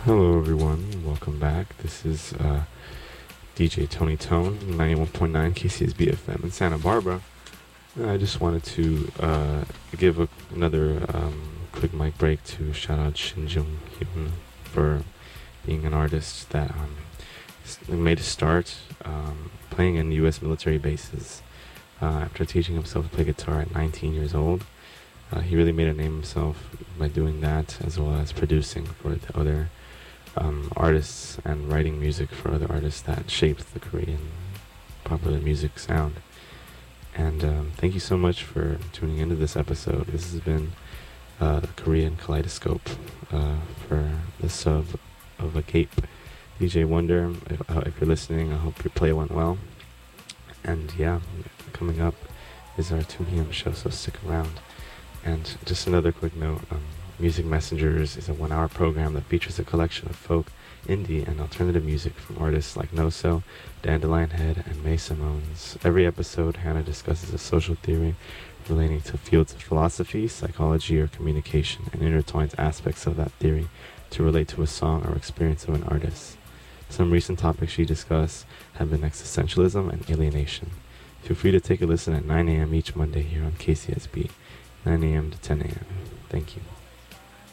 Hello everyone, welcome back. This is DJ Tony Tone, 91.9 KCSB FM in Santa Barbara. I just wanted to give another quick mic break to shout out Shin Jung Hyun for being an artist that made a start playing in U.S. military bases after teaching himself to play guitar at 19 years old. He really made a name himself by doing that, as well as producing for the other artists and writing music for other artists that shaped the Korean popular music sound. And thank you so much for tuning into this episode. This has been the Korean Kaleidoscope for the sub of a Cape. DJ Wonder, if you're listening, I hope your play went well. And yeah, coming up is our 2 p.m. show, so stick around. And just another quick note, Music Messengers is a 1-hour program that features a collection of folk, indie, and alternative music from artists like Noso, Dandelion Head, and May Simones. Every episode, Hannah discusses a social theory relating to fields of philosophy, psychology, or communication, and intertwines aspects of that theory to relate to a song or experience of an artist. Some recent topics she discussed have been existentialism and alienation. Feel free to take a listen at 9 a.m. each Monday here on KCSB, 9 a.m. to 10 a.m. Thank you.